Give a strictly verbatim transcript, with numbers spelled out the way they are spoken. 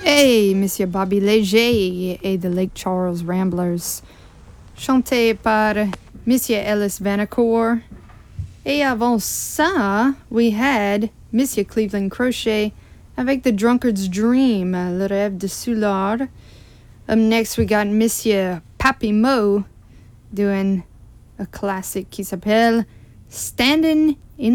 Hey, Monsieur Bobby Léger et The Lake Charles Ramblers, chanté par Monsieur Ellis Vanacore. Et avant ça, we had Monsieur Cleveland Crochet avec The Drunkard's Dream, Le Rêve de Soulard. Up next, we got Monsieur Papi Mo doing a classic qui s'appelle Standing in